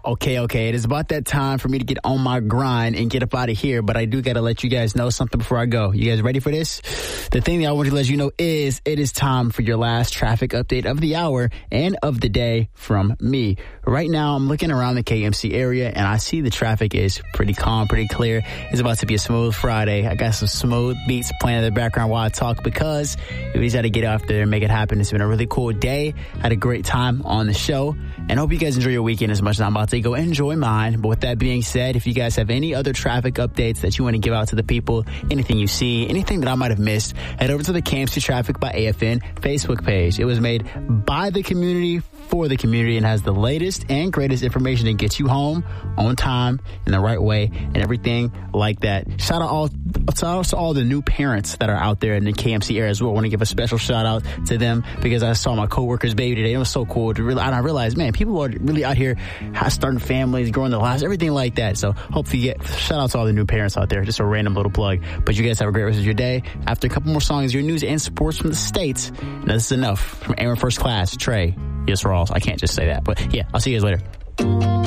Okay. It is about that time for me to get on my grind and get up out of here, but I do got to let you guys know something before I go. You guys ready for this? The thing that I want to let you know is it is time for your last traffic update of the hour and of the day from me. Right now, I'm looking around the KMC area, and I see the traffic is pretty calm, pretty clear. It's about to be a smooth Friday. I got some smooth beats playing in the background while I talk because we just got to get out there and make it happen. It's been a really cool day. Had a great time on the show, and hope you guys enjoy your weekend as much as I'm about to go enjoy mine. But with that being said, if you guys have any other traffic updates that you want to give out to the people, anything you see, anything that I might have missed, head over to the KMC Traffic by AFN Facebook page. It was made by the community for the community and has the latest and greatest information to get you home on time in the right way and everything like that. Shout out to all the new parents that are out there in the KMC area as well. I want to give a special shout out to them because I saw my coworker's baby today. It was so cool to really, and I realized, man, people are really out here starting families, growing their lives, everything like that. So hopefully shout out to all the new parents out there. Just a random little plug. But you guys have a great rest of your day. After a couple more songs, your news and sports from the States. And this is enough from Aaron First Class, Trey. Yes, Rawls. I can't just say that. But yeah, I'll see you guys later.